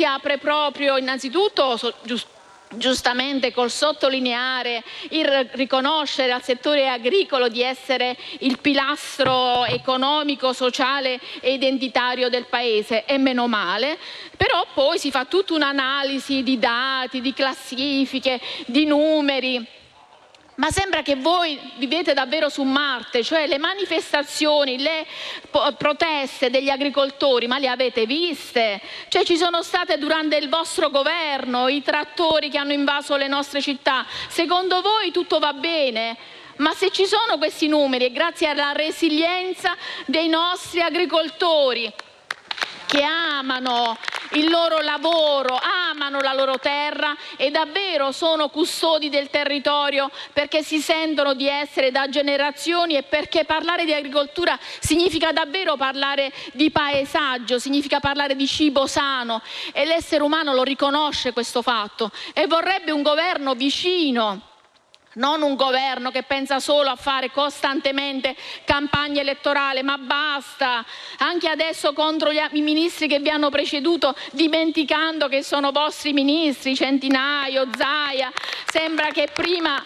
si apre proprio innanzitutto giustamente col sottolineare il riconoscere al settore agricolo di essere il pilastro economico, sociale e identitario del paese, e meno male, però poi si fa tutta un'analisi di dati, di classifiche, di numeri. Ma sembra che voi vivete davvero su Marte, cioè le manifestazioni, le proteste degli agricoltori, ma le avete viste? Cioè ci sono state durante il vostro governo, i trattori che hanno invaso le nostre città. Secondo voi tutto va bene? Ma se ci sono questi numeri è grazie alla resilienza dei nostri agricoltori, che amano il loro lavoro, amano la loro terra e davvero sono custodi del territorio, perché si sentono di essere da generazioni, e perché parlare di agricoltura significa davvero parlare di paesaggio, significa parlare di cibo sano, e l'essere umano lo riconosce questo fatto e vorrebbe un governo vicino. Non un governo che pensa solo a fare costantemente campagna elettorale, ma basta, anche adesso contro i ministri che vi hanno preceduto, dimenticando che sono vostri ministri, Centinaio, Zaia, sembra che prima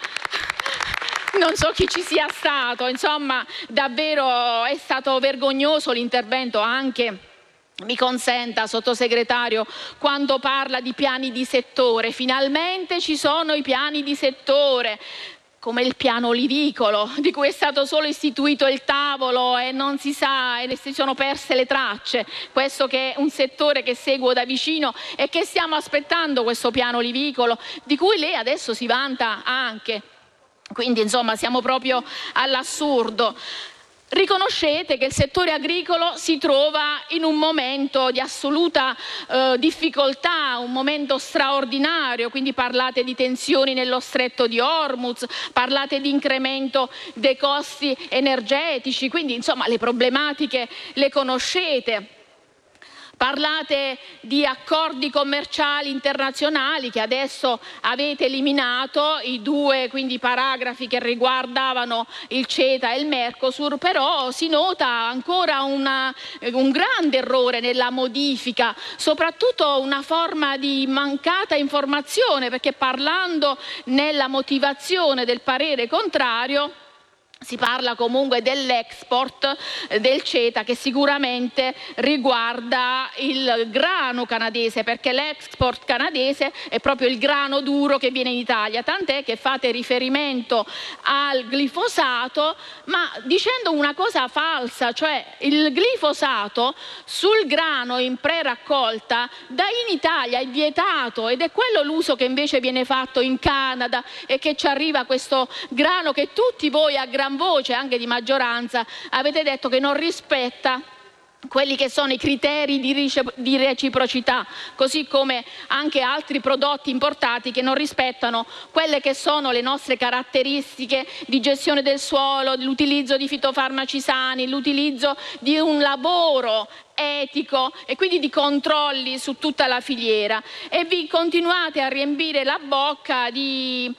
non so chi ci sia stato, insomma davvero è stato vergognoso l'intervento anche, mi consenta, sottosegretario, quando parla di piani di settore. Finalmente ci sono i piani di settore, come il piano olivicolo, di cui è stato solo istituito il tavolo e non si sa, e si sono perse le tracce. Questo che è un settore che seguo da vicino e che stiamo aspettando, questo piano olivicolo, di cui lei adesso si vanta anche. Quindi insomma siamo proprio all'assurdo. Riconoscete che il settore agricolo si trova in un momento di assoluta difficoltà, un momento straordinario, quindi parlate di tensioni nello stretto di Hormuz, parlate di incremento dei costi energetici, quindi insomma le problematiche le conoscete. Parlate di accordi commerciali internazionali che adesso avete eliminato, i due quindi paragrafi che riguardavano il CETA e il Mercosur, però si nota ancora un grande errore nella modifica, soprattutto una forma di mancata informazione, perché parlando nella motivazione del parere contrario si parla comunque dell'export del CETA, che sicuramente riguarda il grano canadese, perché l'export canadese è proprio il grano duro che viene in Italia, tant'è che fate riferimento al glifosato, ma dicendo una cosa falsa, cioè il glifosato sul grano in pre-raccolta in Italia è vietato, ed è quello l'uso che invece viene fatto in Canada, e che ci arriva questo grano che tutti voi a gran voce, anche di maggioranza, avete detto che non rispetta quelli che sono i criteri di reciprocità, così come anche altri prodotti importati che non rispettano quelle che sono le nostre caratteristiche di gestione del suolo, l'utilizzo di fitofarmaci sani, l'utilizzo di un lavoro etico e quindi di controlli su tutta la filiera, e vi continuate a riempire la bocca di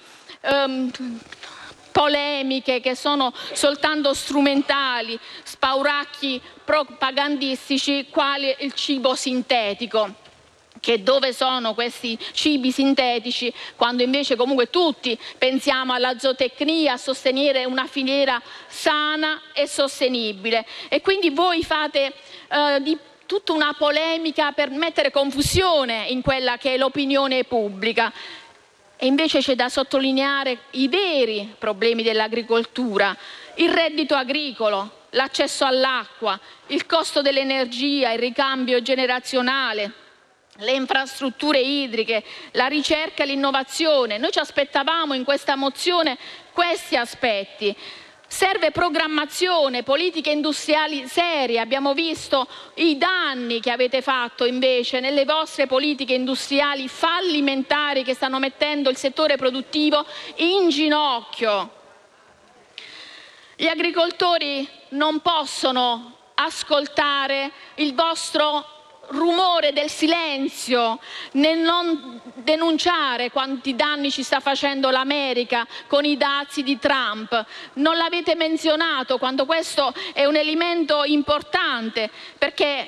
polemiche che sono soltanto strumentali, spauracchi propagandistici, quali il cibo sintetico. Che dove sono questi cibi sintetici, quando invece comunque tutti pensiamo alla zootecnia, a sostenere una filiera sana e sostenibile, e quindi voi fate di tutta una polemica per mettere confusione in quella che è l'opinione pubblica. E invece c'è da sottolineare i veri problemi dell'agricoltura: il reddito agricolo, l'accesso all'acqua, il costo dell'energia, il ricambio generazionale, le infrastrutture idriche, la ricerca e l'innovazione. Noi ci aspettavamo in questa mozione questi aspetti. Serve programmazione, politiche industriali serie. Abbiamo visto i danni che avete fatto invece nelle vostre politiche industriali fallimentari, che stanno mettendo il settore produttivo in ginocchio. Gli agricoltori non possono ascoltare il vostro rumore del silenzio, nel non denunciare quanti danni ci sta facendo l'America con i dazi di Trump. Non l'avete menzionato, quando questo è un elemento importante, perché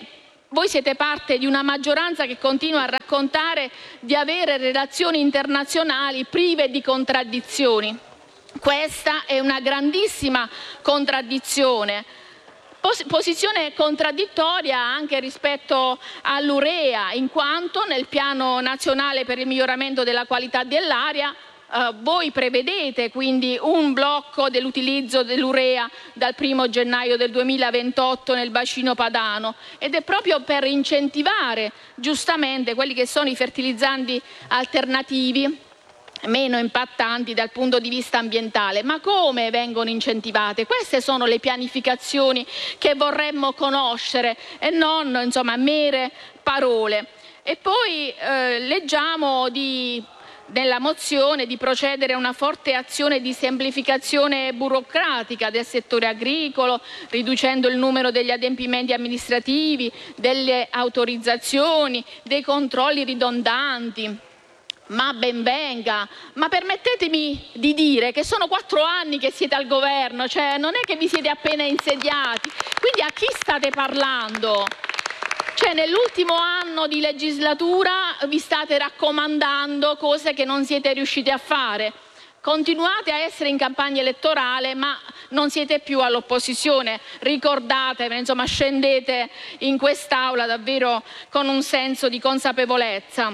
Voi siete parte di una maggioranza che continua a raccontare di avere relazioni internazionali prive di contraddizioni. Questa è una grandissima contraddizione. Posizione contraddittoria anche rispetto all'urea, in quanto nel Piano nazionale per il miglioramento della qualità dell'aria voi prevedete quindi un blocco dell'utilizzo dell'urea dal 1° gennaio del 2028 nel bacino padano, ed è proprio per incentivare giustamente quelli che sono i fertilizzanti alternativi meno impattanti dal punto di vista ambientale. Ma come vengono incentivate? Queste sono le pianificazioni che vorremmo conoscere e non mere parole. E poi leggiamo nella mozione di procedere a una forte azione di semplificazione burocratica del settore agricolo, riducendo il numero degli adempimenti amministrativi, delle autorizzazioni, dei controlli ridondanti. Ma ben venga, ma permettetemi di dire che sono 4 anni che siete al governo, cioè non è che vi siete appena insediati, quindi a chi state parlando? Cioè, nell'ultimo anno di legislatura vi state raccomandando cose che non siete riusciti a fare. Continuate a essere in campagna elettorale, ma non siete più all'opposizione. Ricordatevene, scendete in quest'Aula davvero con un senso di consapevolezza.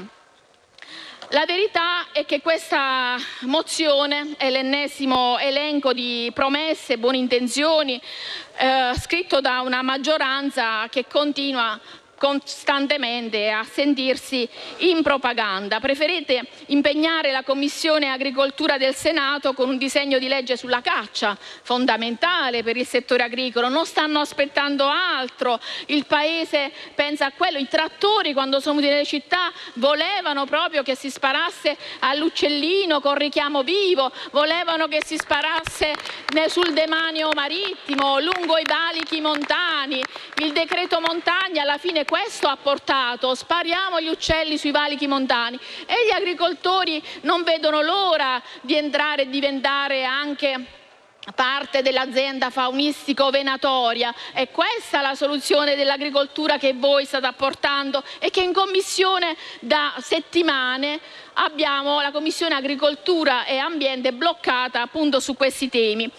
La verità è che questa mozione è l'ennesimo elenco di promesse e buone intenzioni scritto da una maggioranza che continua costantemente a sentirsi in propaganda. Preferite impegnare la Commissione Agricoltura del Senato con un disegno di legge sulla caccia, fondamentale per il settore agricolo. Non stanno aspettando altro, il Paese pensa a quello. I trattori, quando sono venuti nelle città, volevano proprio che si sparasse all'uccellino con richiamo vivo, volevano che si sparasse sul demanio marittimo, lungo i valichi montani. Il decreto montagna alla fine questo ha portato: spariamo gli uccelli sui valichi montani, e gli agricoltori non vedono l'ora di entrare e diventare anche parte dell'azienda faunistico-venatoria. È questa la soluzione dell'agricoltura che voi state apportando e che in Commissione da settimane abbiamo la Commissione Agricoltura e Ambiente bloccata appunto su questi temi.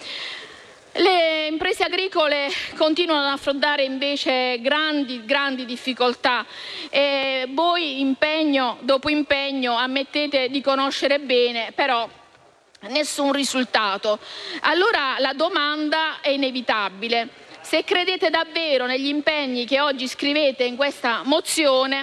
Le imprese agricole continuano ad affrontare invece grandi difficoltà e voi impegno dopo impegno ammettete di conoscere bene, però nessun risultato. Allora la domanda è inevitabile: se credete davvero negli impegni che oggi scrivete in questa mozione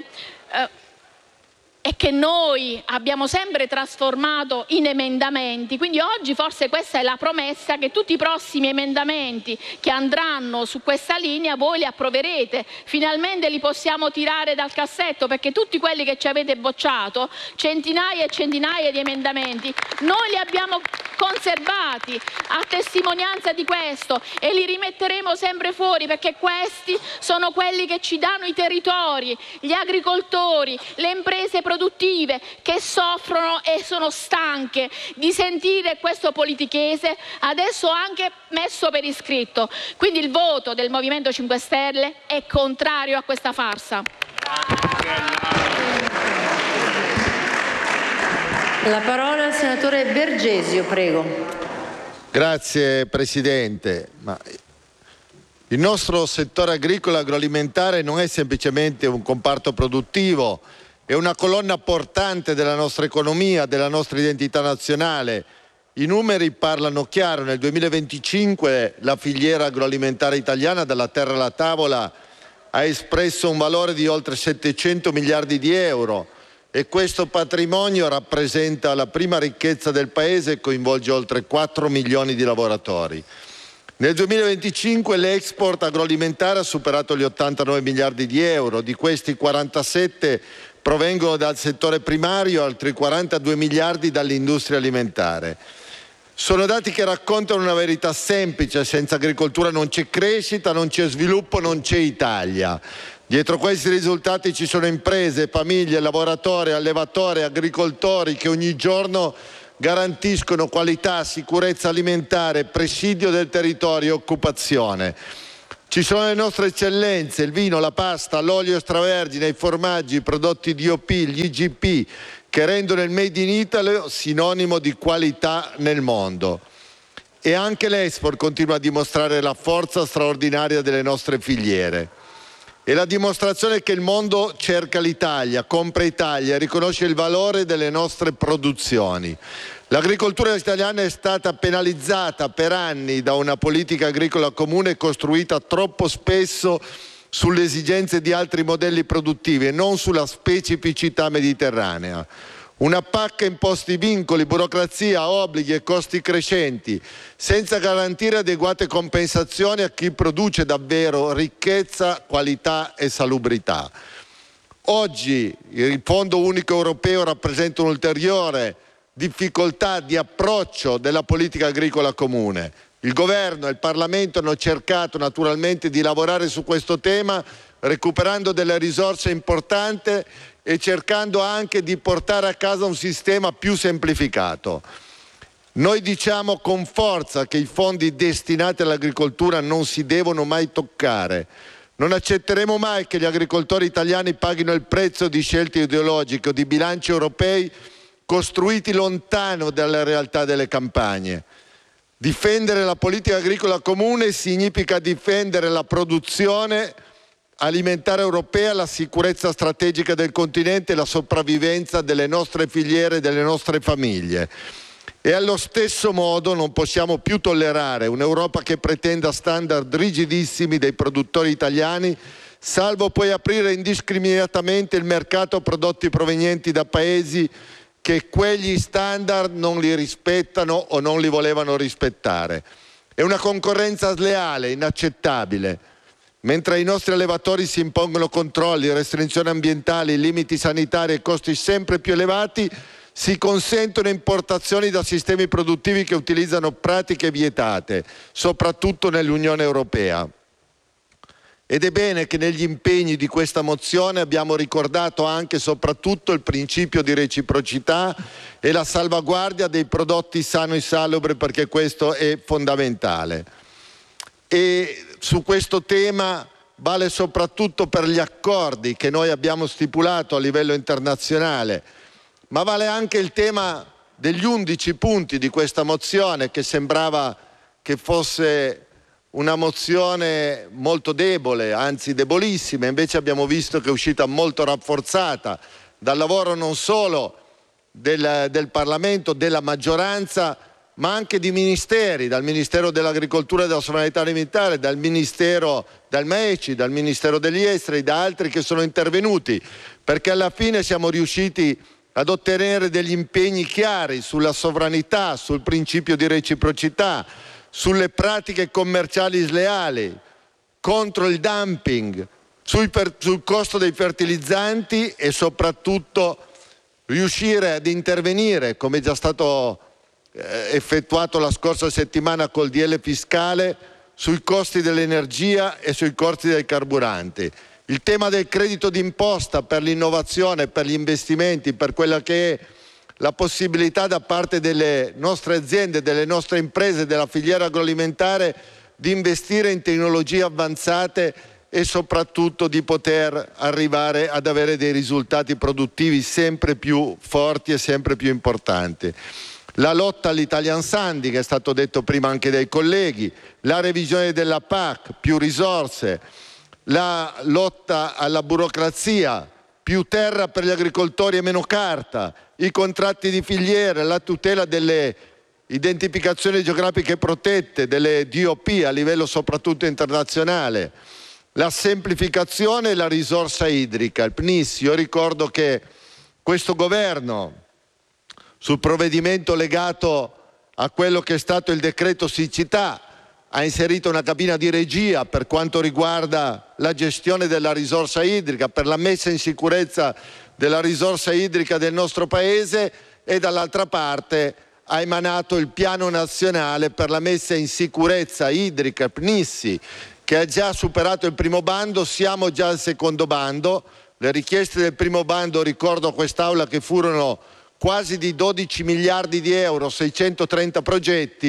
e che noi abbiamo sempre trasformato in emendamenti, quindi oggi forse questa è la promessa che tutti i prossimi emendamenti che andranno su questa linea voi li approverete, finalmente li possiamo tirare dal cassetto, perché tutti quelli che ci avete bocciato, centinaia e centinaia di emendamenti, noi li abbiamo conservati a testimonianza di questo e li rimetteremo sempre fuori, perché questi sono quelli che ci danno i territori, gli agricoltori, le imprese produttive che soffrono e sono stanche di sentire questo politichese, adesso anche messo per iscritto. Quindi il voto del Movimento 5 Stelle è contrario a questa farsa. La parola al senatore Bergesio, prego. Grazie Presidente. Il nostro settore agricolo e agroalimentare non è semplicemente un comparto produttivo, è una colonna portante della nostra economia, della nostra identità nazionale. I numeri parlano chiaro: nel 2025 la filiera agroalimentare italiana, dalla terra alla tavola, ha espresso un valore di oltre 700 miliardi di euro e questo patrimonio rappresenta la prima ricchezza del Paese e coinvolge oltre 4 milioni di lavoratori. Nel 2025 l'export agroalimentare ha superato gli 89 miliardi di euro, di questi 47 provengono dal settore primario, altri 42 miliardi dall'industria alimentare. Sono dati che raccontano una verità semplice: senza agricoltura non c'è crescita, non c'è sviluppo, non c'è Italia. Dietro questi risultati ci sono imprese, famiglie, lavoratori, allevatori, agricoltori che ogni giorno garantiscono qualità, sicurezza alimentare, presidio del territorio e occupazione. Ci sono le nostre eccellenze, il vino, la pasta, l'olio extravergine, i formaggi, i prodotti DOP, gli IGP, che rendono il Made in Italy sinonimo di qualità nel mondo. E anche l'export continua a dimostrare la forza straordinaria delle nostre filiere. È la dimostrazione che il mondo cerca l'Italia, compra Italia, riconosce il valore delle nostre produzioni. L'agricoltura italiana è stata penalizzata per anni da una politica agricola comune costruita troppo spesso sulle esigenze di altri modelli produttivi e non sulla specificità mediterranea. Una PAC che imposti vincoli, burocrazia, obblighi e costi crescenti, senza garantire adeguate compensazioni a chi produce davvero ricchezza, qualità e salubrità. Oggi il Fondo Unico Europeo rappresenta un'ulteriore difficoltà di approccio della politica agricola comune. Il Governo e il Parlamento hanno cercato naturalmente di lavorare su questo tema, recuperando delle risorse importanti e cercando anche di portare a casa un sistema più semplificato. Noi diciamo con forza che i fondi destinati all'agricoltura non si devono mai toccare. Non accetteremo mai che gli agricoltori italiani paghino il prezzo di scelte ideologiche o di bilanci europei costruiti lontano dalla realtà delle campagne. Difendere la politica agricola comune significa difendere la produzione alimentare europea, la sicurezza strategica del continente e la sopravvivenza delle nostre filiere e delle nostre famiglie. E allo stesso modo non possiamo più tollerare un'Europa che pretenda standard rigidissimi dei produttori italiani, salvo poi aprire indiscriminatamente il mercato a prodotti provenienti da paesi che quegli standard non li rispettano o non li volevano rispettare. È una concorrenza sleale, inaccettabile. Mentre ai nostri allevatori si impongono controlli, restrizioni ambientali, limiti sanitari e costi sempre più elevati, si consentono importazioni da sistemi produttivi che utilizzano pratiche vietate, soprattutto nell'Unione Europea. Ed è bene che negli impegni di questa mozione abbiamo ricordato anche e soprattutto il principio di reciprocità e la salvaguardia dei prodotti sani e salubri, perché questo è fondamentale. E su questo tema vale soprattutto per gli accordi che noi abbiamo stipulato a livello internazionale, ma vale anche il tema degli 11 punti di questa mozione, che sembrava che fosse una mozione molto debole, anzi debolissima. Invece abbiamo visto che è uscita molto rafforzata dal lavoro non solo del Parlamento, della maggioranza, ma anche di ministeri, dal Ministero dell'Agricoltura e della Sovranità Alimentare, dal MECI, dal Ministero degli Esteri, da altri che sono intervenuti, perché alla fine siamo riusciti ad ottenere degli impegni chiari sulla sovranità, sul principio di reciprocità, sulle pratiche commerciali sleali, contro il dumping, sul costo dei fertilizzanti e soprattutto riuscire ad intervenire, come è già stato effettuato la scorsa settimana col DL fiscale, sui costi dell'energia e sui costi dei carburanti. Il tema del credito d'imposta per l'innovazione, per gli investimenti, per quella che è la possibilità da parte delle nostre aziende, delle nostre imprese, della filiera agroalimentare di investire in tecnologie avanzate e soprattutto di poter arrivare ad avere dei risultati produttivi sempre più forti e sempre più importanti. La lotta all'Italian Sounding, che è stato detto prima anche dai colleghi, la revisione della PAC, più risorse, la lotta alla burocrazia, più terra per gli agricoltori e meno carta, i contratti di filiera, la tutela delle identificazioni geografiche protette, delle DOP a livello soprattutto internazionale, la semplificazione e la risorsa idrica, il PNIS. Io ricordo che questo governo, sul provvedimento legato a quello che è stato il decreto siccità, ha inserito una cabina di regia per quanto riguarda la gestione della risorsa idrica, per la messa in sicurezza della risorsa idrica del nostro Paese, e dall'altra parte ha emanato il piano nazionale per la messa in sicurezza idrica, PNISSI, che ha già superato il primo bando. Siamo già al secondo bando. Le richieste del primo bando, ricordo a quest'Aula, che furono quasi di 12 miliardi di euro, 630 progetti.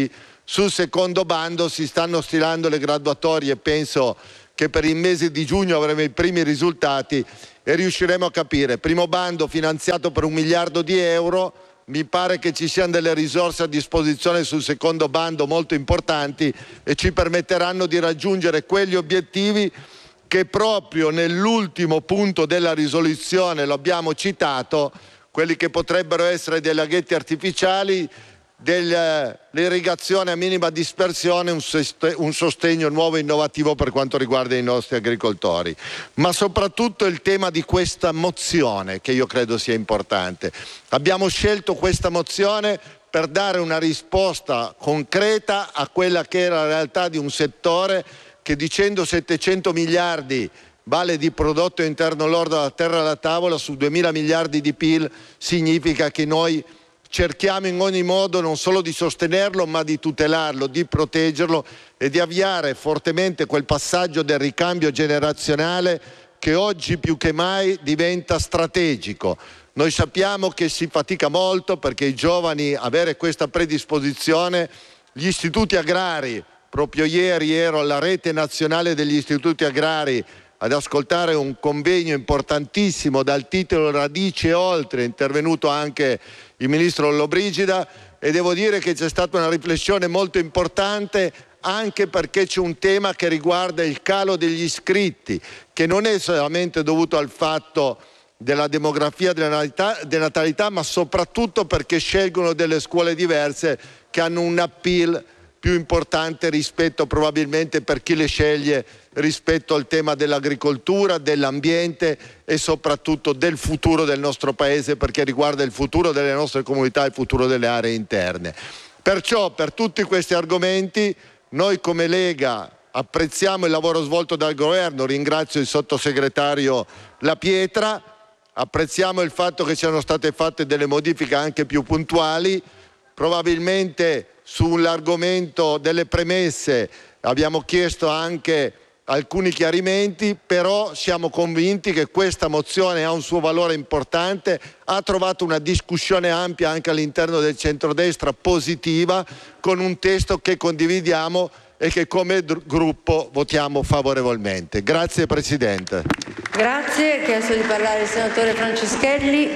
Sul secondo bando si stanno stilando le graduatorie e penso che per il mese di giugno avremo i primi risultati e riusciremo a capire. Primo bando finanziato per 1 miliardo di euro, mi pare che ci siano delle risorse a disposizione sul secondo bando molto importanti e ci permetteranno di raggiungere quegli obiettivi che proprio nell'ultimo punto della risoluzione lo abbiamo citato, quelli che potrebbero essere dei laghetti artificiali, l'irrigazione a minima dispersione, un sostegno nuovo e innovativo per quanto riguarda i nostri agricoltori. Ma soprattutto il tema di questa mozione, che io credo sia importante. Abbiamo scelto questa mozione per dare una risposta concreta a quella che era la realtà di un settore che, dicendo 700 miliardi vale di prodotto interno lordo dalla terra alla tavola su 2.000 miliardi di PIL, significa che noi cerchiamo in ogni modo non solo di sostenerlo ma di tutelarlo, di proteggerlo e di avviare fortemente quel passaggio del ricambio generazionale che oggi più che mai diventa strategico. Noi sappiamo che si fatica molto perché i giovani avere questa predisposizione, gli istituti agrari, proprio ieri ero alla rete nazionale degli istituti agrari ad ascoltare un convegno importantissimo dal titolo Radici e oltre, è intervenuto anche il ministro Lollobrigida e devo dire che c'è stata una riflessione molto importante anche perché c'è un tema che riguarda il calo degli iscritti, che non è solamente dovuto al fatto della demografia della natalità, ma soprattutto perché scelgono delle scuole diverse che hanno un appeal più importante rispetto probabilmente per chi le sceglie rispetto al tema dell'agricoltura, dell'ambiente e soprattutto del futuro del nostro paese, perché riguarda il futuro delle nostre comunità e il futuro delle aree interne. Perciò per tutti questi argomenti noi come Lega apprezziamo il lavoro svolto dal governo, ringrazio il sottosegretario La Pietra, apprezziamo il fatto che siano state fatte delle modifiche anche più puntuali, probabilmente sull'argomento delle premesse abbiamo chiesto anche alcuni chiarimenti, però siamo convinti che questa mozione ha un suo valore importante, ha trovato una discussione ampia anche all'interno del centrodestra positiva, con un testo che condividiamo e che come gruppo votiamo favorevolmente. Grazie Presidente. Grazie. Chiesto di parlare il senatore Franceschelli.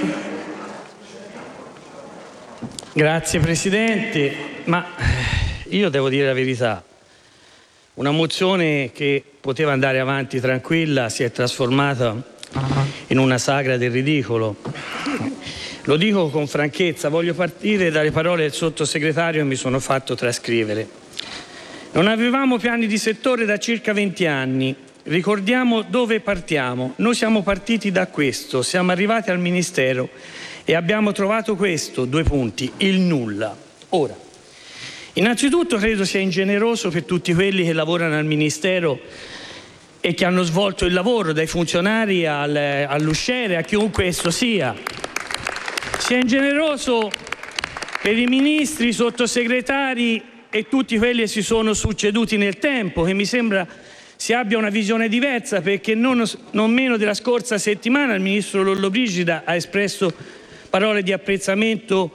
Grazie Presidente, ma io devo dire la verità. Una mozione che poteva andare avanti tranquilla si è trasformata in una sagra del ridicolo. Lo dico con franchezza, voglio partire dalle parole del sottosegretario che mi sono fatto trascrivere. Non avevamo piani di settore da circa 20 anni. Ricordiamo dove partiamo. Noi siamo partiti da questo, siamo arrivati al Ministero e abbiamo trovato questo, 2 punti, il nulla. Ora, innanzitutto credo sia ingeneroso per tutti quelli che lavorano al Ministero e che hanno svolto il lavoro, dai funzionari all'usciere, a chiunque esso sia. Sia ingeneroso per i ministri, i sottosegretari e tutti quelli che si sono succeduti nel tempo, che mi sembra si abbia una visione diversa, perché non meno della scorsa settimana il ministro Lollobrigida ha espresso parole di apprezzamento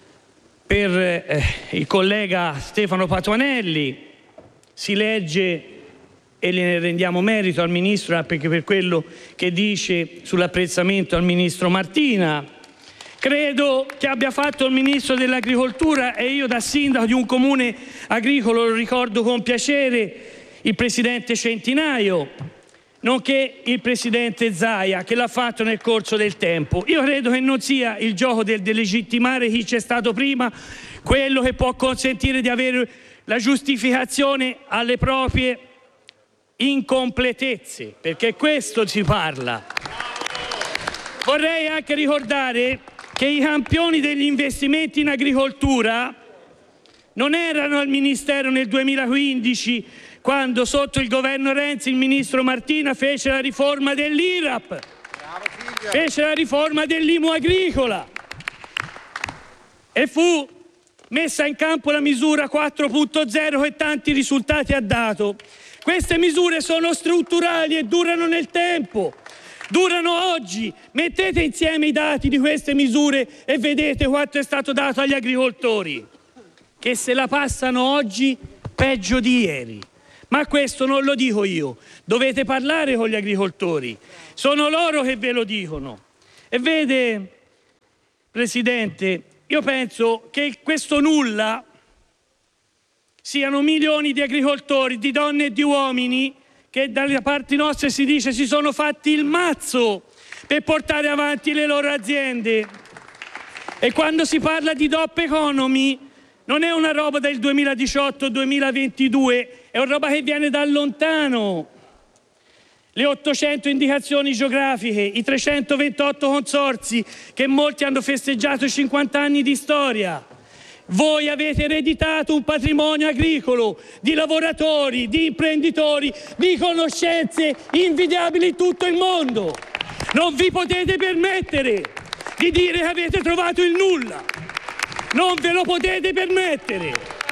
per il collega Stefano Patuanelli. Si legge, e gliene rendiamo merito al Ministro perché per quello che dice sull'apprezzamento al Ministro Martina. Credo che abbia fatto il Ministro dell'Agricoltura, e io da sindaco di un comune agricolo lo ricordo con piacere, il Presidente Centinaio, nonché il Presidente Zaia, che l'ha fatto nel corso del tempo. Io credo che non sia il gioco del delegittimare chi c'è stato prima quello che può consentire di avere la giustificazione alle proprie incompletezze, perché questo si parla. Vorrei anche ricordare che i campioni degli investimenti in agricoltura non erano al Ministero nel 2015, quando sotto il governo Renzi il ministro Martina fece la riforma dell'IRAP, fece la riforma dell'IMU agricola e fu messa in campo la misura 4.0 che tanti risultati ha dato. Queste misure sono strutturali e durano nel tempo, durano oggi. Mettete insieme i dati di queste misure e vedete quanto è stato dato agli agricoltori. che se la passano oggi peggio di ieri. Ma questo non lo dico io, dovete parlare con gli agricoltori, sono loro che ve lo dicono. E vede, Presidente, io penso che questo nulla siano milioni di agricoltori, di donne e di uomini che dalle parti nostre si dice si sono fatti il mazzo per portare avanti le loro aziende. E quando si parla di DOP Economy non è una roba del 2018-2022, è una roba che viene da lontano. Le 800 indicazioni geografiche, i 328 consorzi che molti hanno festeggiato i 50 anni di storia. Voi avete ereditato un patrimonio agricolo di lavoratori, di imprenditori, di conoscenze invidiabili in tutto il mondo. Non vi potete permettere di dire che avete trovato il nulla. Non ve lo potete permettere.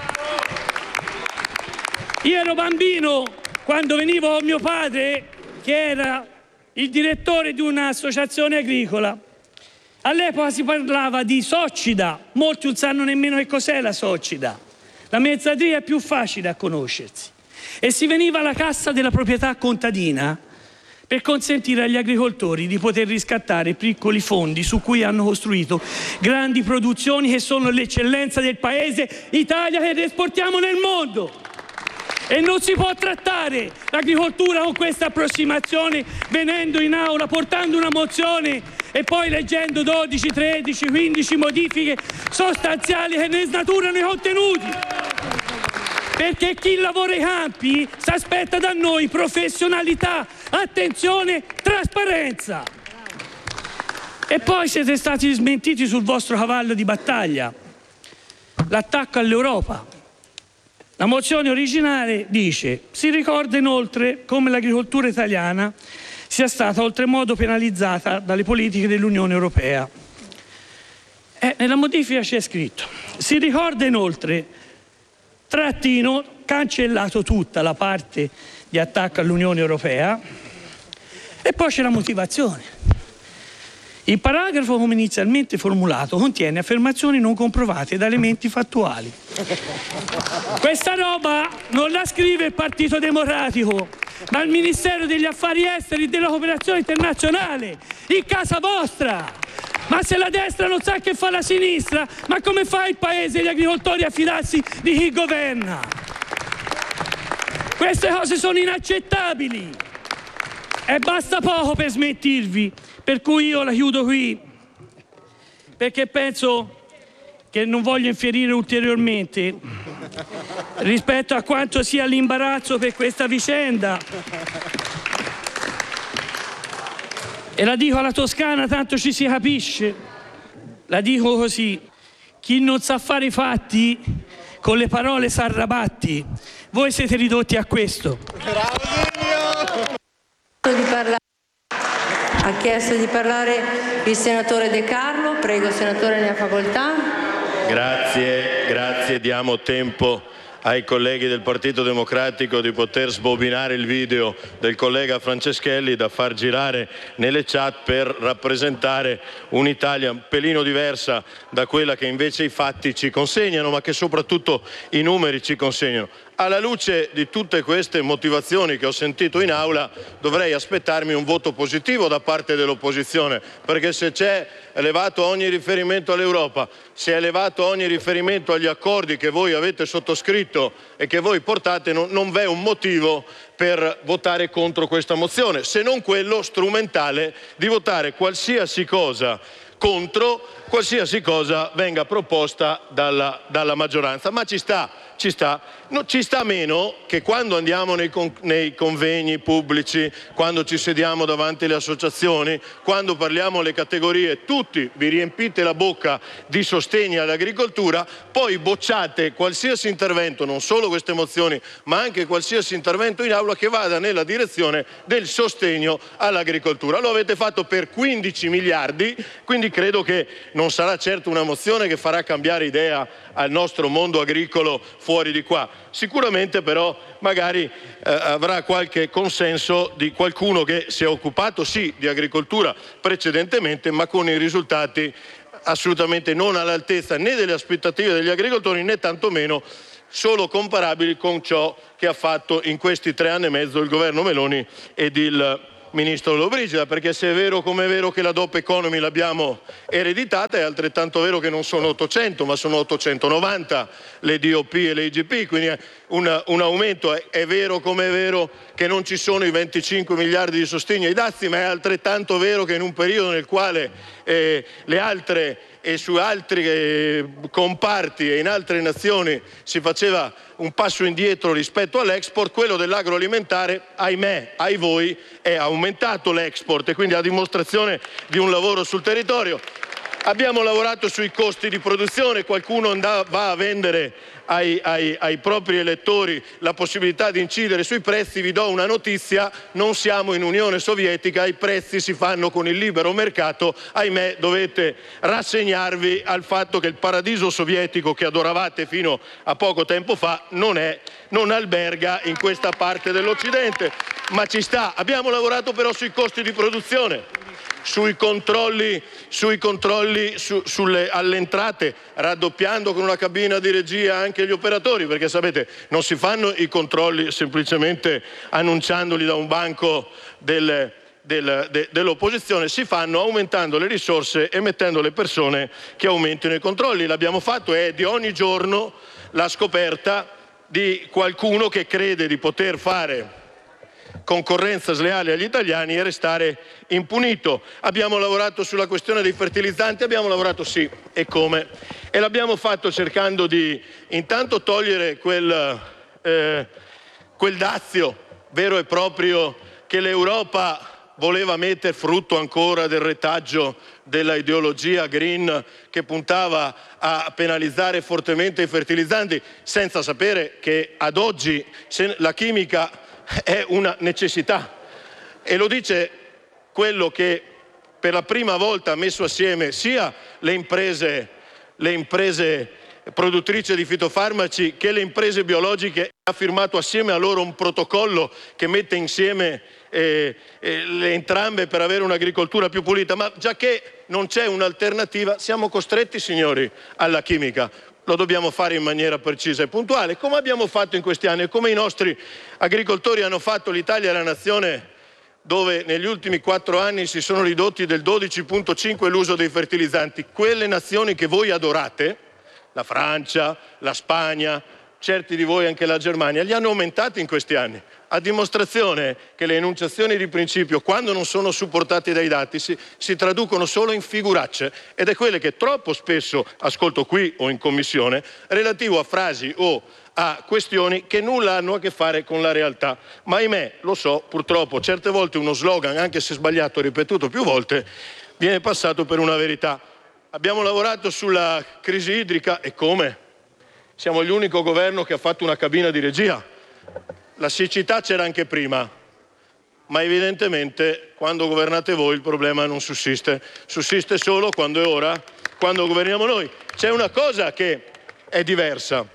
Io ero bambino quando venivo con mio padre, che era il direttore di un'associazione agricola. All'epoca si parlava di soccida, molti non sanno nemmeno che cos'è la soccida. La mezzadria è più facile a conoscersi. E si veniva alla cassa della proprietà contadina per consentire agli agricoltori di poter riscattare piccoli fondi su cui hanno costruito grandi produzioni che sono l'eccellenza del paese Italia che esportiamo nel mondo. E non si può trattare l'agricoltura con questa approssimazione, venendo in aula, portando una mozione e poi leggendo 12, 13, 15 modifiche sostanziali che ne snaturano i contenuti. Perché chi lavora i campi si aspetta da noi professionalità, attenzione, trasparenza. E poi siete stati smentiti sul vostro cavallo di battaglia, l'attacco all'Europa. La mozione originale dice: si ricorda inoltre come l'agricoltura italiana sia stata oltremodo penalizzata dalle politiche dell'Unione Europea. Nella modifica c'è scritto: si ricorda inoltre, trattino, cancellato tutta la parte di attacco all'Unione Europea, e poi c'è la motivazione. Il paragrafo, come inizialmente formulato, contiene affermazioni non comprovate da elementi fattuali. Questa roba non la scrive il Partito Democratico, ma il Ministero degli Affari Esteri e della Cooperazione Internazionale, in casa vostra. Ma se la destra non sa che fa la sinistra, ma come fa il paese e gli agricoltori a fidarsi di chi governa? Queste cose sono inaccettabili e basta poco per smentirvi. Per cui io la chiudo qui, perché penso che non voglio infierire ulteriormente rispetto a quanto sia l'imbarazzo per questa vicenda. E la dico alla toscana, tanto ci si capisce. La dico così: chi non sa fare i fatti, con le parole s'arrabatti. Voi siete ridotti a questo. Ha chiesto di parlare il senatore De Carlo. Prego, senatore, ne ha facoltà. Grazie. Diamo tempo ai colleghi del Partito Democratico di poter sbobinare il video del collega Franceschelli da far girare nelle chat per rappresentare un'Italia un pelino diversa da quella che invece i fatti ci consegnano, ma che soprattutto i numeri ci consegnano. Alla luce di tutte queste motivazioni che ho sentito in aula, dovrei aspettarmi un voto positivo da parte dell'opposizione, perché se c'è elevato ogni riferimento all'Europa, si è elevato ogni riferimento agli accordi che voi avete sottoscritto e che voi portate, non v'è un motivo per votare contro questa mozione, se non quello strumentale di votare qualsiasi cosa contro qualsiasi cosa venga proposta dalla maggioranza. Ma ci sta meno che quando andiamo nei convegni pubblici, quando ci sediamo davanti alle associazioni, quando parliamo alle categorie, tutti vi riempite la bocca di sostegno all'agricoltura, poi bocciate qualsiasi intervento, non solo queste mozioni, ma anche qualsiasi intervento in aula che vada nella direzione del sostegno all'agricoltura. Lo avete fatto per 15 miliardi, quindi credo che non sarà certo una mozione che farà cambiare idea al nostro mondo agricolo fuori di qua. Sicuramente però magari avrà qualche consenso di qualcuno che si è occupato sì di agricoltura precedentemente, ma con i risultati assolutamente non all'altezza né delle aspettative degli agricoltori né tantomeno solo comparabili con ciò che ha fatto in questi 3 anni e mezzo il governo Meloni ed il ministro Lollobrigida, perché se è vero come è vero che la DOP Economy l'abbiamo ereditata, è altrettanto vero che non sono 800 ma sono 890 le DOP e le IGP, quindi un aumento. È vero come è vero che non ci sono i 25 miliardi di sostegno ai dazi, ma è altrettanto vero che in un periodo nel quale le altre e su altri comparti e in altre nazioni si faceva un passo indietro rispetto all'export, quello dell'agroalimentare, ahimè, ai voi, è aumentato l'export e quindi a dimostrazione di un lavoro sul territorio. Abbiamo lavorato sui costi di produzione, qualcuno va a vendere ai propri elettori la possibilità di incidere sui prezzi. Vi do una notizia: non siamo in Unione Sovietica, i prezzi si fanno con il libero mercato. Ahimè, dovete rassegnarvi al fatto che il paradiso sovietico che adoravate fino a poco tempo fa non alberga in questa parte dell'Occidente, ma ci sta. Abbiamo lavorato però sui costi di produzione, sui controlli alle entrate, raddoppiando con una cabina di regia anche gli operatori, perché sapete non si fanno i controlli semplicemente annunciandoli da un banco dell'opposizione, si fanno aumentando le risorse e mettendo le persone che aumentino i controlli. L'abbiamo fatto, è di ogni giorno la scoperta di qualcuno che crede di poter fare concorrenza sleale agli italiani e restare impunito. Abbiamo lavorato sulla questione dei fertilizzanti, abbiamo lavorato sì, e come? E l'abbiamo fatto cercando di intanto togliere quel dazio vero e proprio che l'Europa voleva mettere, frutto ancora del retaggio della ideologia green che puntava a penalizzare fortemente i fertilizzanti, senza sapere che ad oggi la chimica è una necessità. E lo dice quello che per la prima volta ha messo assieme sia le imprese produttrici di fitofarmaci che le imprese biologiche, ha firmato assieme a loro un protocollo che mette insieme entrambe per avere un'agricoltura più pulita. Ma già che non c'è un'alternativa, siamo costretti, signori, alla chimica. Lo dobbiamo fare in maniera precisa e puntuale, come abbiamo fatto in questi anni e come i nostri agricoltori hanno fatto. L'Italia è la nazione dove negli ultimi 4 anni si sono ridotti del 12,5 l'uso dei fertilizzanti. Quelle nazioni che voi adorate, la Francia, la Spagna, certi di voi anche la Germania, li hanno aumentati in questi anni, a dimostrazione che le enunciazioni di principio, quando non sono supportate dai dati, si traducono solo in figuracce, ed è quelle che troppo spesso ascolto qui o in commissione, relativo a frasi o a questioni che nulla hanno a che fare con la realtà. Ma ahimè, lo so, purtroppo certe volte uno slogan, anche se sbagliato e ripetuto più volte, viene passato per una verità. Abbiamo lavorato sulla crisi idrica, e come? Siamo l'unico governo che ha fatto una cabina di regia. La siccità c'era anche prima, ma evidentemente quando governate voi il problema non sussiste. Sussiste solo quando è ora, quando governiamo noi. C'è una cosa che è diversa.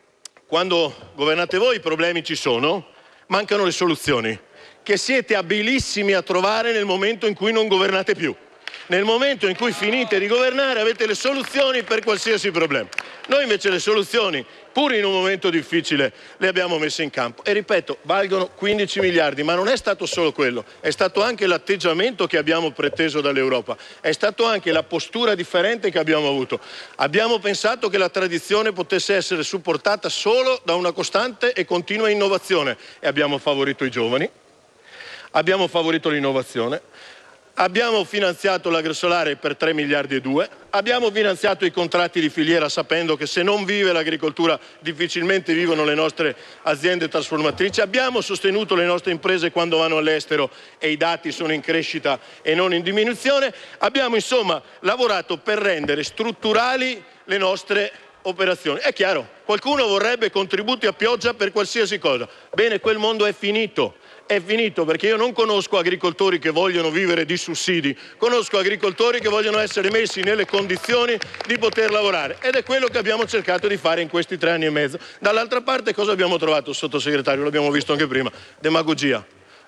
Quando governate voi i problemi ci sono, mancano le soluzioni, che siete abilissimi a trovare nel momento in cui non governate più. Nel momento in cui finite di governare avete le soluzioni per qualsiasi problema. Noi invece le soluzioni, pur in un momento difficile, le abbiamo messe in campo. E ripeto, valgono 15 miliardi, ma non è stato solo quello, è stato anche l'atteggiamento che abbiamo preteso dall'Europa, è stato anche la postura differente che abbiamo avuto. Abbiamo pensato che la tradizione potesse essere supportata solo da una costante e continua innovazione e abbiamo favorito i giovani, abbiamo favorito l'innovazione. Abbiamo finanziato l'agrosolare per 3 miliardi e 2, abbiamo finanziato i contratti di filiera sapendo che se non vive l'agricoltura difficilmente vivono le nostre aziende trasformatrici, abbiamo sostenuto le nostre imprese quando vanno all'estero e i dati sono in crescita e non in diminuzione, abbiamo insomma lavorato per rendere strutturali le nostre operazioni. È chiaro, qualcuno vorrebbe contributi a pioggia per qualsiasi cosa, bene, quel mondo è finito. È finito, perché io non conosco agricoltori che vogliono vivere di sussidi, conosco agricoltori che vogliono essere messi nelle condizioni di poter lavorare ed è quello che abbiamo cercato di fare in questi 3 anni e mezzo. Dall'altra parte cosa abbiamo trovato, sottosegretario? L'abbiamo visto anche prima, demagogia.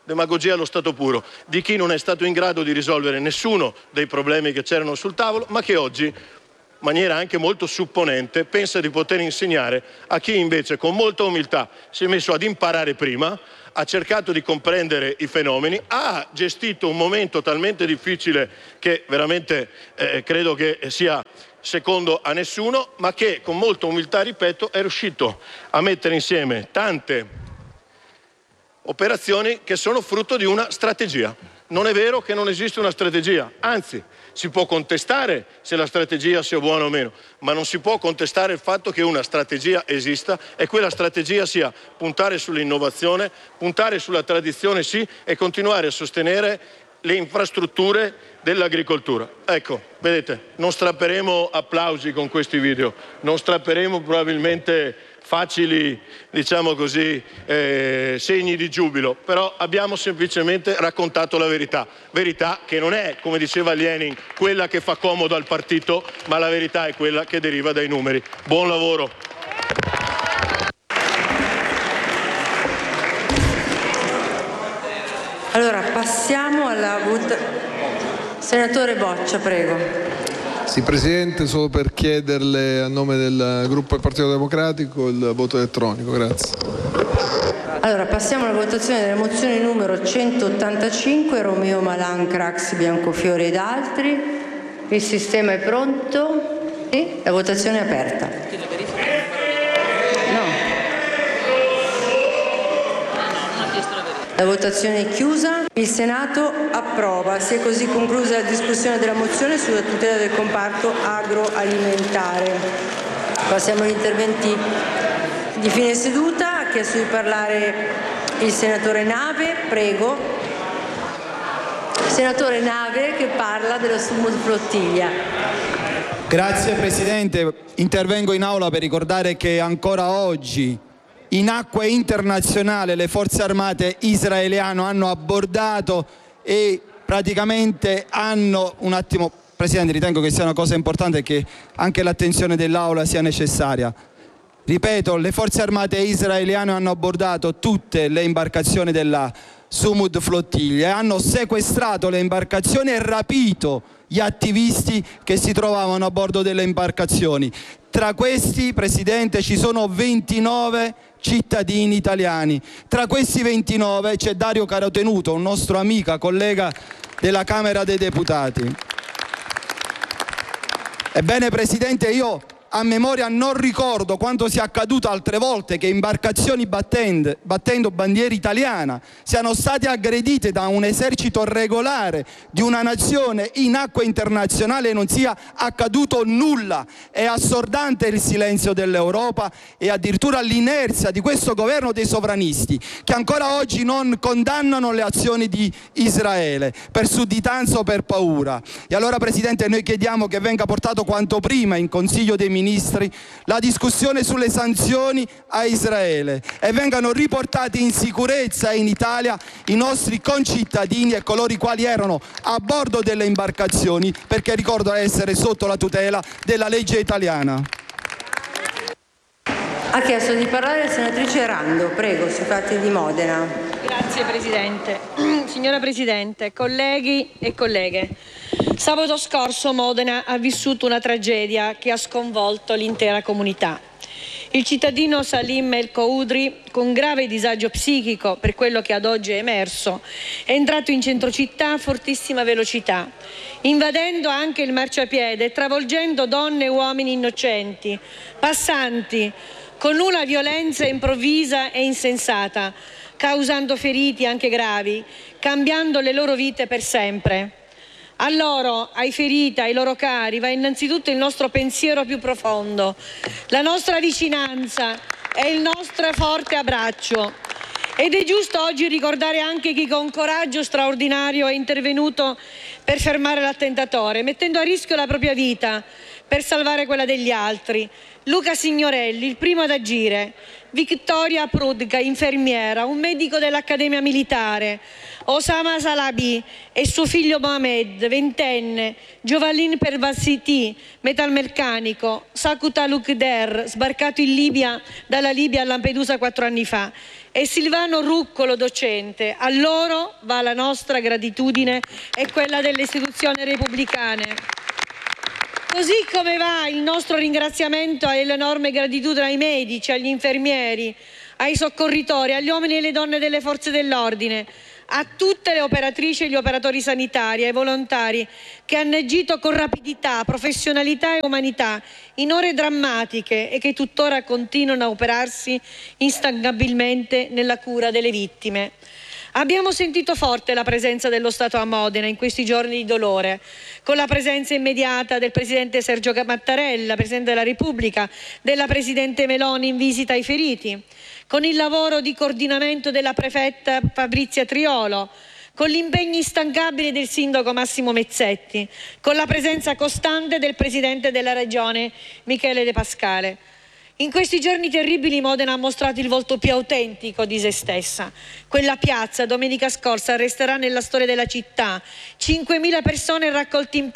demagogia allo stato puro, di chi non è stato in grado di risolvere nessuno dei problemi che c'erano sul tavolo, ma che oggi, in maniera anche molto supponente, pensa di poter insegnare a chi invece con molta umiltà si è messo ad imparare prima, ha cercato di comprendere i fenomeni, ha gestito un momento talmente difficile che veramente credo che sia secondo a nessuno, ma che con molta umiltà, ripeto, è riuscito a mettere insieme tante operazioni che sono frutto di una strategia. Non è vero che non esiste una strategia, anzi si può contestare se la strategia sia buona o meno, ma non si può contestare il fatto che una strategia esista e quella strategia sia puntare sull'innovazione, puntare sulla tradizione sì e continuare a sostenere le infrastrutture dell'agricoltura. Ecco, vedete, non strapperemo applausi con questi video, non strapperemo probabilmente facili, diciamo così, segni di giubilo, però abbiamo semplicemente raccontato la verità che non è, come diceva Lenin, quella che fa comodo al partito, ma la verità è quella che deriva dai numeri. Buon lavoro. Allora, passiamo alla Senatore Boccia, prego. Sì, Presidente, solo per chiederle a nome del gruppo del Partito Democratico il voto elettronico, grazie. Allora, passiamo alla votazione delle mozioni numero 185, Romeo Malan, Craxi, Biancofiore ed altri. Il sistema è pronto? Sì? La votazione è aperta. La votazione è chiusa. Il Senato approva. Si è così conclusa la discussione della mozione sulla tutela del comparto agroalimentare. Passiamo agli interventi di fine seduta. Ha chiesto di parlare il senatore Nave. Prego. Senatore Nave, che parla dello Sumud Flottiglia. Grazie Presidente. Intervengo in aula per ricordare che ancora oggi in acque internazionali le forze armate israeliane hanno abbordato e praticamente hanno... Un attimo, Presidente, ritengo che sia una cosa importante e che anche l'attenzione dell'Aula sia necessaria. Ripeto, le forze armate israeliane hanno abbordato tutte le imbarcazioni della Sumud Flottiglia e hanno sequestrato le imbarcazioni e rapito gli attivisti che si trovavano a bordo delle imbarcazioni. Tra questi, Presidente, ci sono 29 cittadini italiani. Tra questi 29 c'è Dario Carotenuto, un nostro amico, collega della Camera dei Deputati. Ebbene, Presidente, io a memoria non ricordo quanto sia accaduto altre volte che imbarcazioni battendo bandiera italiana siano state aggredite da un esercito regolare di una nazione in acque internazionali e non sia accaduto nulla. È assordante il silenzio dell'Europa e addirittura l'inerzia di questo governo dei sovranisti che ancora oggi non condannano le azioni di Israele per sudditanza o per paura. E allora, Presidente, noi chiediamo che venga portato quanto prima in Consiglio dei Ministri la discussione sulle sanzioni a Israele e vengano riportati in sicurezza in Italia i nostri concittadini e coloro i quali erano a bordo delle imbarcazioni, perché ricordo essere sotto la tutela della legge italiana. Ha chiesto di parlare la senatrice Rando, prego, sui fatti di Modena. Grazie Presidente. Signora Presidente, colleghi e colleghe, sabato scorso Modena ha vissuto una tragedia che ha sconvolto l'intera comunità. Il cittadino Salim El Khoudry, con grave disagio psichico per quello che ad oggi è emerso, è entrato in centro città a fortissima velocità, invadendo anche il marciapiede e travolgendo donne e uomini innocenti, passanti, con una violenza improvvisa e insensata, causando feriti anche gravi, cambiando le loro vite per sempre. A loro, ai feriti, ai loro cari, va innanzitutto il nostro pensiero più profondo, la nostra vicinanza e il nostro forte abbraccio. Ed è giusto oggi ricordare anche chi con coraggio straordinario è intervenuto per fermare l'attentatore, mettendo a rischio la propria vita per salvare quella degli altri. Luca Signorelli, il primo ad agire, Victoria Prudka, infermiera, un medico dell'Accademia Militare, Osama Salabi e suo figlio Mohamed, 20enne, Jovalin Pervasiti, metalmeccanico, Sakuta Lukder, sbarcato in Libia, dalla Libia a Lampedusa 4 anni fa, e Silvano Ruccolo, docente. A loro va la nostra gratitudine e quella delle istituzioni repubblicane. Così come va il nostro ringraziamento e l'enorme gratitudine ai medici, agli infermieri, ai soccorritori, agli uomini e alle donne delle forze dell'ordine, a tutte le operatrici e gli operatori sanitari, ai volontari che hanno agito con rapidità, professionalità e umanità in ore drammatiche e che tuttora continuano a operarsi instancabilmente nella cura delle vittime. Abbiamo sentito forte la presenza dello Stato a Modena in questi giorni di dolore, con la presenza immediata del Presidente Sergio Mattarella, Presidente della Repubblica, della Presidente Meloni in visita ai feriti, con il lavoro di coordinamento della Prefetta Fabrizia Triolo, con gli impegni instancabili del Sindaco Massimo Mezzetti, con la presenza costante del Presidente della Regione Michele De Pascale. In questi giorni terribili Modena ha mostrato il volto più autentico di se stessa. Quella piazza domenica scorsa resterà nella storia della città. 5.000 persone raccolte in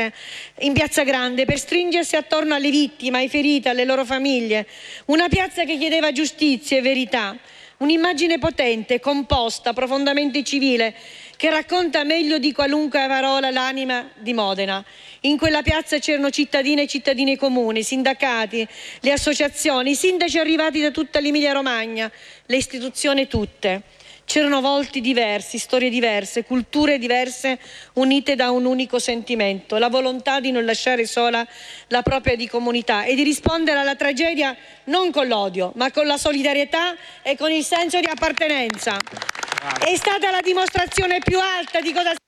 Piazza Grande per stringersi attorno alle vittime, ai feriti, alle loro famiglie. Una piazza che chiedeva giustizia e verità. Un'immagine potente, composta, profondamente civile, che racconta meglio di qualunque parola l'anima di Modena. In quella piazza c'erano cittadine e cittadini comuni, sindacati, le associazioni, i sindaci arrivati da tutta l'Emilia Romagna, le istituzioni tutte. C'erano volti diversi, storie diverse, culture diverse, unite da un unico sentimento, la volontà di non lasciare sola la propria di comunità e di rispondere alla tragedia non con l'odio, ma con la solidarietà e con il senso di appartenenza. È stata la dimostrazione più alta di cosa...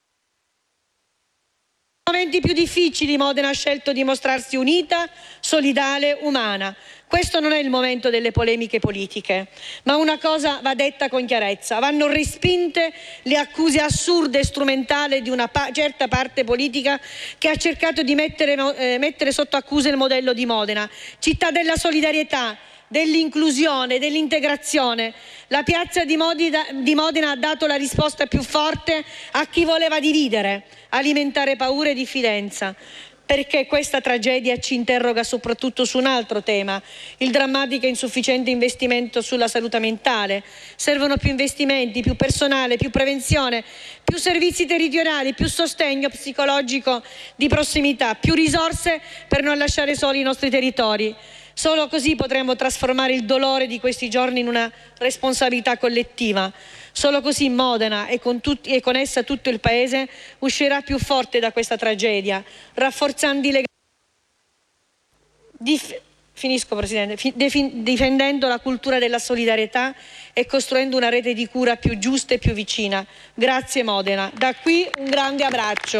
Nei momenti più difficili Modena ha scelto di mostrarsi unita, solidale, umana. Questo non è il momento delle polemiche politiche, ma una cosa va detta con chiarezza: vanno respinte le accuse assurde e strumentali di una certa parte politica che ha cercato di mettere sotto accusa il modello di Modena, città della solidarietà, dell'inclusione, dell'integrazione. La piazza di Modena ha dato la risposta più forte a chi voleva dividere, alimentare paura e diffidenza. Perché questa tragedia ci interroga soprattutto su un altro tema, il drammatico e insufficiente investimento sulla salute mentale. Servono più investimenti, più personale, più prevenzione, più servizi territoriali, più sostegno psicologico di prossimità, più risorse per non lasciare soli i nostri territori. Solo così potremo trasformare il dolore di questi giorni in una responsabilità collettiva. Solo così Modena e con essa tutto il Paese uscirà più forte da questa tragedia, rafforzando i legami. Finisco, Presidente. Difendendo la cultura della solidarietà e costruendo una rete di cura più giusta e più vicina. Grazie Modena. Da qui un grande abbraccio.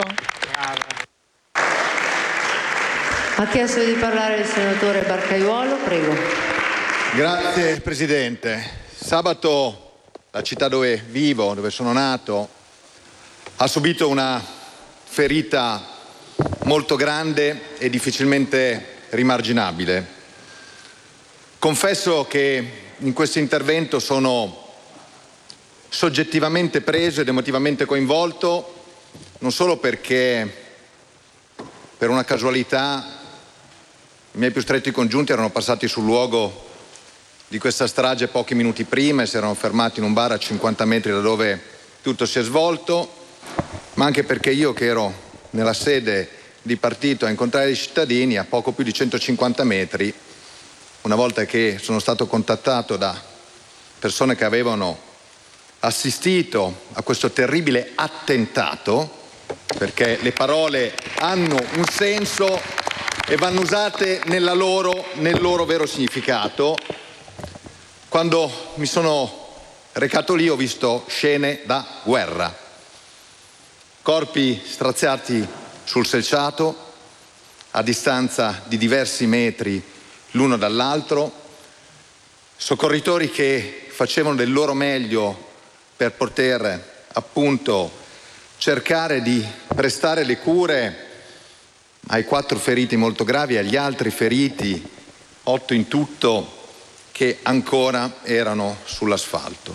Ha chiesto di parlare il senatore Barcaiuolo, prego. Grazie Presidente. Sabato la città dove vivo, dove sono nato, ha subito una ferita molto grande e difficilmente rimarginabile. Confesso che in questo intervento sono soggettivamente preso ed emotivamente coinvolto, non solo perché per una casualità i miei più stretti congiunti erano passati sul luogo di questa strage pochi minuti prima e si erano fermati in un bar a 50 metri da dove tutto si è svolto, ma anche perché io, che ero nella sede di partito a incontrare i cittadini a poco più di 150 metri, una volta che sono stato contattato da persone che avevano assistito a questo terribile attentato, perché le parole hanno un senso e vanno usate nel loro vero significato. Quando mi sono recato lì ho visto scene da guerra, corpi straziati sul selciato a distanza di diversi metri l'uno dall'altro, soccorritori che facevano del loro meglio per poter appunto cercare di prestare le cure ai 4 feriti molto gravi e agli altri feriti, 8 in tutto, che ancora erano sull'asfalto.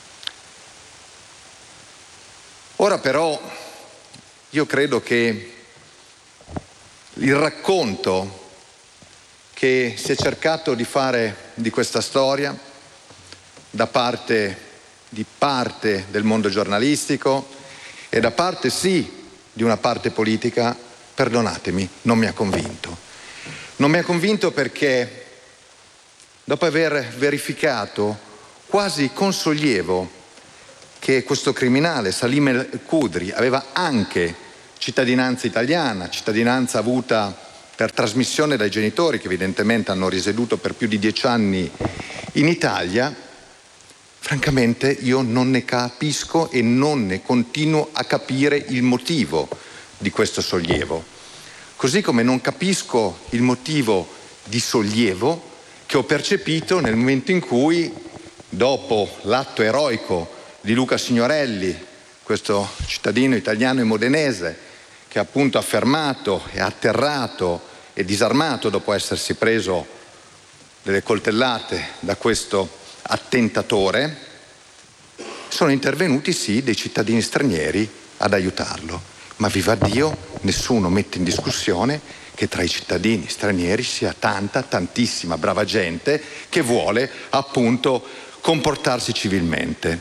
Ora però io credo che il racconto che si è cercato di fare di questa storia da parte del mondo giornalistico e da parte sì di una parte politica, perdonatemi, non mi ha convinto. Non mi ha convinto perché dopo aver verificato quasi con sollievo che questo criminale, Salim El-Khudri, aveva anche cittadinanza italiana, cittadinanza avuta per trasmissione dai genitori che evidentemente hanno risieduto per più di 10 anni in Italia, francamente io non ne capisco e non ne continuo a capire il motivo di questo sollievo. Così come non capisco il motivo di sollievo che ho percepito nel momento in cui, dopo l'atto eroico di Luca Signorelli, questo cittadino italiano e modenese che appunto ha fermato e atterrato e disarmato dopo essersi preso delle coltellate da questo attentatore, sono intervenuti sì dei cittadini stranieri ad aiutarlo. Ma viva Dio, nessuno mette in discussione che tra i cittadini stranieri sia tantissima brava gente che vuole appunto comportarsi civilmente.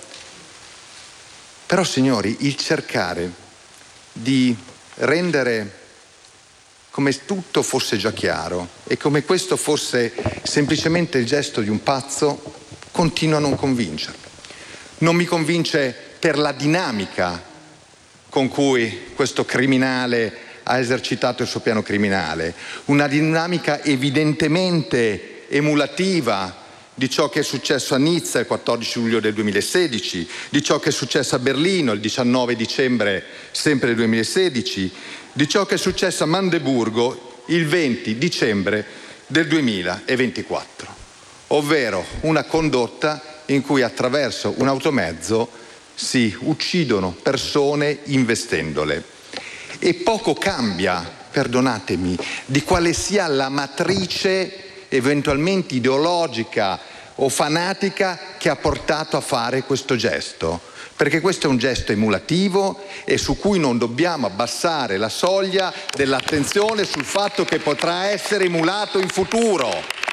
Però signori, il cercare di rendere come tutto fosse già chiaro e come questo fosse semplicemente il gesto di un pazzo continua a non convincermi. Non mi convince per la dinamica con cui questo criminale ha esercitato il suo piano criminale, una dinamica evidentemente emulativa di ciò che è successo a Nizza il 14 luglio del 2016, di ciò che è successo a Berlino il 19 dicembre sempre del 2016, di ciò che è successo a Mandeburgo il 20 dicembre del 2024, ovvero una condotta in cui attraverso un automezzo si uccidono persone investendole. E poco cambia, perdonatemi, di quale sia la matrice eventualmente ideologica o fanatica che ha portato a fare questo gesto, perché questo è un gesto emulativo e su cui non dobbiamo abbassare la soglia dell'attenzione sul fatto che potrà essere emulato in futuro.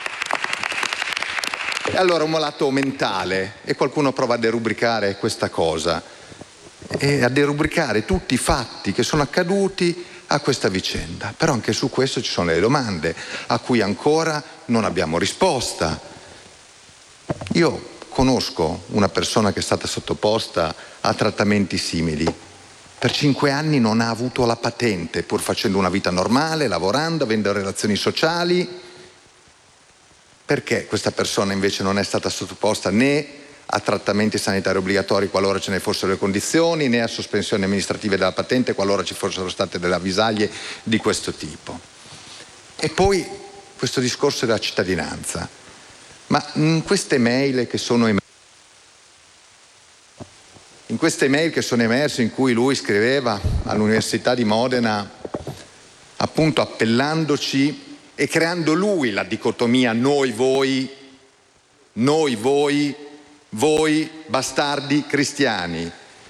E allora un malato mentale, e qualcuno prova a derubricare questa cosa e a derubricare tutti i fatti che sono accaduti a questa vicenda. Però anche su questo ci sono delle domande a cui ancora non abbiamo risposta. Io conosco una persona che è stata sottoposta a trattamenti simili. Per 5 anni non ha avuto la patente, pur facendo una vita normale, lavorando, avendo relazioni sociali. Perché questa persona invece non è stata sottoposta né a trattamenti sanitari obbligatori qualora ce ne fossero le condizioni, né a sospensioni amministrative della patente qualora ci fossero state delle avvisaglie di questo tipo? E poi questo discorso della cittadinanza. Ma in queste mail che sono emerse in cui lui scriveva all'Università di Modena, appunto appellandoci e creando lui la dicotomia noi voi bastardi cristiani,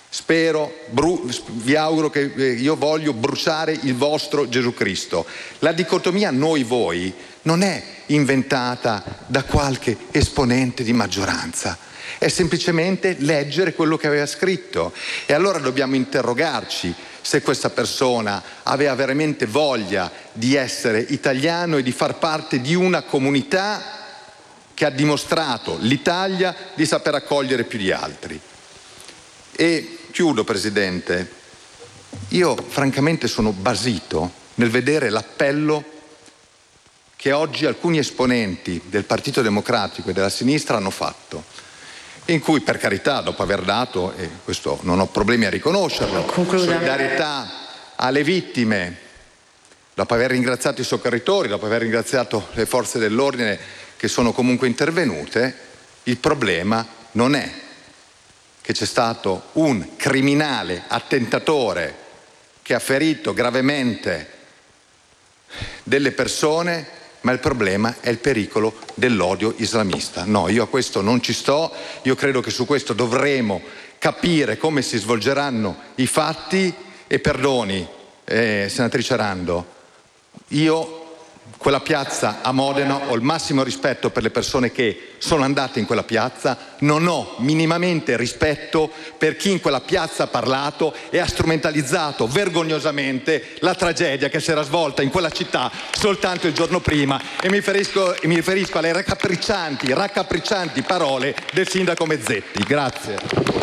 vi auguro che io voglio bruciare il vostro Gesù Cristo. La dicotomia noi voi non è inventata da qualche esponente di maggioranza, è semplicemente leggere quello che aveva scritto. E allora dobbiamo interrogarci se questa persona aveva veramente voglia di essere italiano e di far parte di una comunità che ha dimostrato l'Italia di saper accogliere più di altri. E chiudo, Presidente, io francamente sono basito nel vedere l'appello che oggi alcuni esponenti del Partito Democratico e della sinistra hanno fatto, in cui, per carità, dopo aver dato, e questo non ho problemi a riconoscerlo, solidarietà alle vittime, dopo aver ringraziato i soccorritori, dopo aver ringraziato le forze dell'ordine che sono comunque intervenute, il problema non è che c'è stato un criminale attentatore che ha ferito gravemente delle persone, ma il problema è il pericolo dell'odio islamista. No, io a questo non ci sto, io credo che su questo dovremo capire come si svolgeranno i fatti e perdoni, senatrice Rando, io quella piazza a Modena ho il massimo rispetto per le persone che sono andate in quella piazza, non ho minimamente rispetto per chi in quella piazza ha parlato e ha strumentalizzato vergognosamente la tragedia che si era svolta in quella città soltanto il giorno prima, e mi riferisco alle raccapriccianti parole del sindaco Mezzetti. Grazie.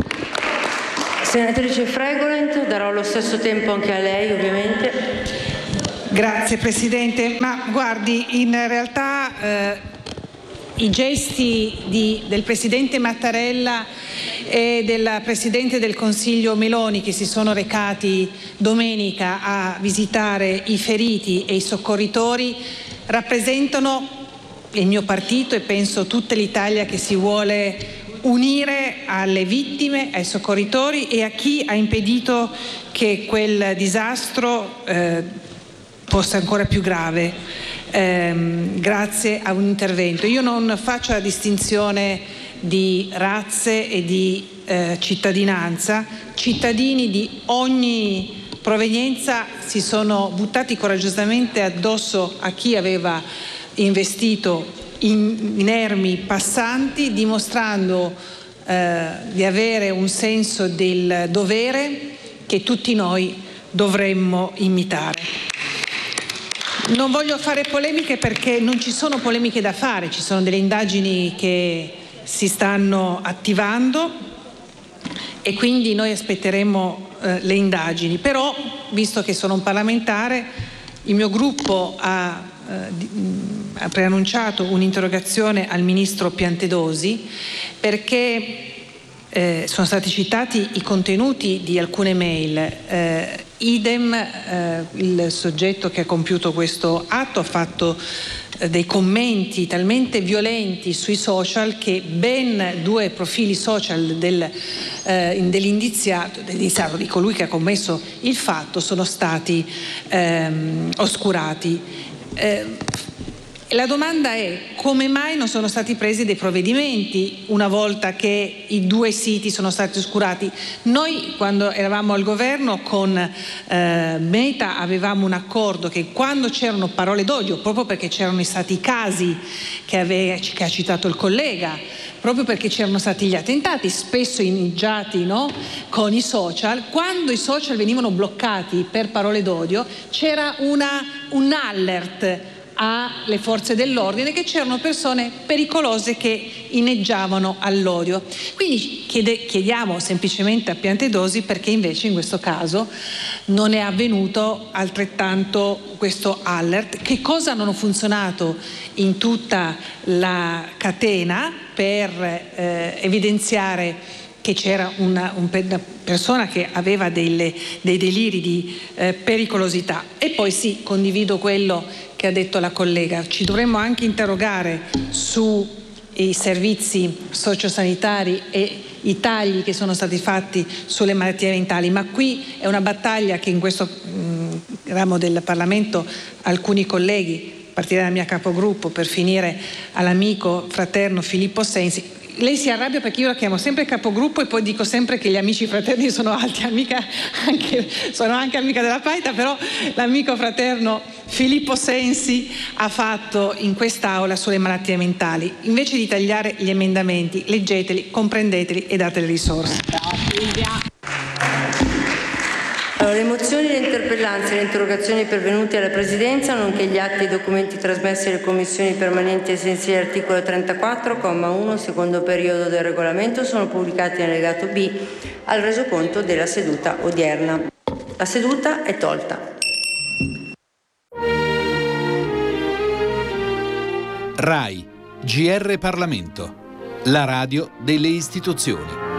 Senatrice Fregolent, darò lo stesso tempo anche a lei, ovviamente. Grazie Presidente, ma guardi, in realtà i gesti del Presidente Mattarella e del Presidente del Consiglio Meloni, che si sono recati domenica a visitare i feriti e i soccorritori, rappresentano il mio partito e penso tutta l'Italia che si vuole unire alle vittime, ai soccorritori e a chi ha impedito che quel disastro fosse ancora più grave, grazie a un intervento. Io non faccio la distinzione di razze e di cittadinanza. Cittadini di ogni provenienza si sono buttati coraggiosamente addosso a chi aveva investito in inermi passanti, dimostrando di avere un senso del dovere che tutti noi dovremmo imitare. Non voglio fare polemiche perché non ci sono polemiche da fare, ci sono delle indagini che si stanno attivando e quindi noi aspetteremo le indagini. Però, visto che sono un parlamentare, il mio gruppo ha preannunciato un'interrogazione al Ministro Piantedosi perché sono stati citati i contenuti di alcune mail. Idem, il soggetto che ha compiuto questo atto ha fatto dei commenti talmente violenti sui social che ben 2 profili social dell'indiziato, di colui che ha commesso il fatto, sono stati oscurati. La domanda è: come mai non sono stati presi dei provvedimenti una volta che i 2 siti sono stati oscurati? Noi, quando eravamo al governo con Meta, avevamo un accordo che quando c'erano parole d'odio, proprio perché c'erano stati i casi che ha citato il collega, proprio perché c'erano stati gli attentati spesso inneggiati, no? Con i social, quando i social venivano bloccati per parole d'odio c'era un alert alle forze dell'ordine che c'erano persone pericolose che inneggiavano all'odio. Quindi chiediamo semplicemente a Piantedosi perché invece in questo caso non è avvenuto altrettanto questo alert. Che cosa non ha funzionato in tutta la catena per evidenziare che c'era una persona che aveva dei deliri di pericolosità. E poi sì, condivido quello che ha detto la collega, ci dovremmo anche interrogare sui servizi sociosanitari e i tagli che sono stati fatti sulle malattie mentali, ma qui è una battaglia che in questo ramo del Parlamento alcuni colleghi, a partire dalla mia capogruppo per finire all'amico fraterno Filippo Sensi. Lei si arrabbia perché io la chiamo sempre capogruppo e poi dico sempre che gli amici fraterni sono altri, sono anche amica della Paita, però l'amico fraterno Filippo Sensi ha fatto in quest'aula sulle malattie mentali. Invece di tagliare gli emendamenti, leggeteli, comprendeteli e date le risorse. Allora, le mozioni, le interpellanze e le interrogazioni pervenute alla Presidenza, nonché gli atti e i documenti trasmessi alle commissioni permanenti ai sensi dell'articolo 34, comma 1, secondo periodo del regolamento, sono pubblicati nell'allegato B al resoconto della seduta odierna. La seduta è tolta. RAI, GR Parlamento, la radio delle istituzioni.